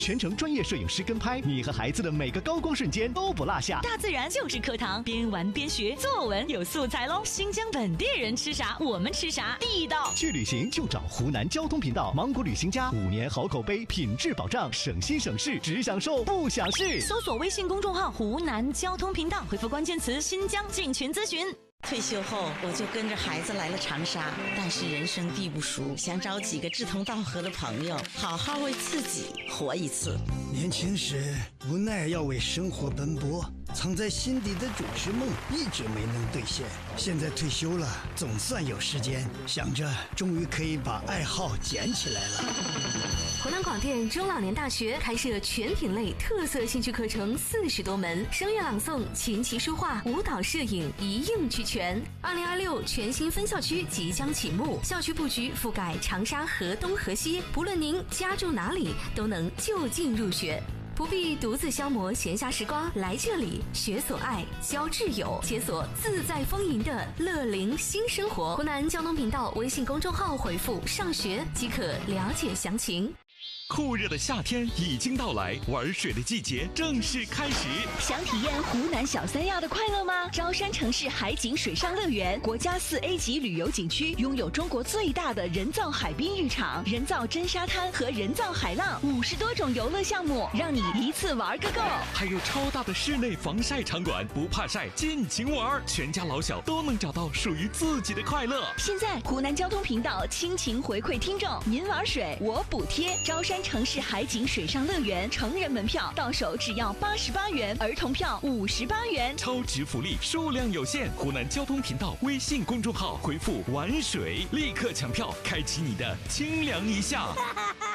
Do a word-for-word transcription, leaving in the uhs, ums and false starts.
全程专业摄影师跟拍，你和孩子的每个高光瞬间都不落下。 大自然就是课堂，边玩边学，作文有素材喽。新疆本地人吃啥，我们吃啥，地道。 去旅行就找湖南交通频道，芒果旅行家五年好口碑，品质保障，省心省事，只享受不享事。 搜索微信公众号湖南交通频道，回复关键词新疆进群咨询。 退休后，我就跟着孩子来了长沙，但是人生地不熟，想找几个志同道合的朋友，好好为自己活一次。 年轻时无奈要为生活奔波，藏在心底的主持梦一直没能兑现。现在退休了，总算有时间，想着终于可以把爱好捡起来了。 湖南广电中老年大学开设全品类特色兴趣课程四十多门，声乐朗诵、琴棋书画、舞蹈、摄影一应俱全。二零二六全新分校区即将启幕，校区布局覆盖长沙河东河西，不论您家住哪里，都能就近入学。不必独自消磨闲暇时光，来这里学所爱，交挚友，解锁自在丰盈的乐龄新生活。湖南交通频道微信公众号回复上学即可了解详情。 酷热的夏天已经到来，玩水的季节正式开始。 想体验湖南小三亚的快乐吗？招山城市海景水上乐园，国家四 A 级旅游景区，拥有中国最大的人造海滨浴场、人造真沙滩和人造海浪，五十多种游乐项目，让你一次玩个够。 还有超大的室内防晒场馆，不怕晒，尽情玩，全家老小都能找到属于自己的快乐。 现在湖南交通频道倾情回馈听众，您玩水我补贴。招山城市海景水上乐园成人门票到手只要八十八元，儿童票五十八元， 超值福利，数量有限。湖南交通频道微信公众号回复玩水，立刻抢票，开启你的清凉一夏。